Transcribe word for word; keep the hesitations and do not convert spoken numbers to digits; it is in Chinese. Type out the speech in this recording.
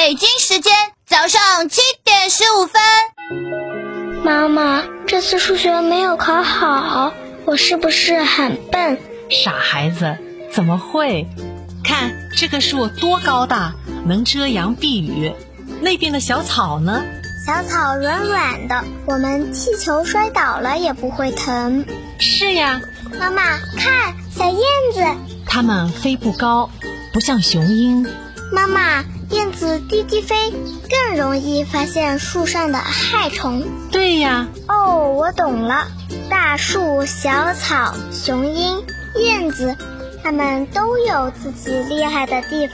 北京时间早上七点十五分。 妈妈，这次数学没有考好，我是不是很笨？ 傻孩子，怎么会？看这个树多高大，能遮阳避雨。那边的小草呢？ 小草软软的，我们踢球摔倒了也不会疼。 是呀。 妈妈，看，小燕子。 它们飞不高，不像雄鹰。 妈妈，燕子低低飞，更容易发现树上的害虫。 对呀。 哦，我懂了。大树、小草、雄鹰、燕子，它们都有自己厉害的地方。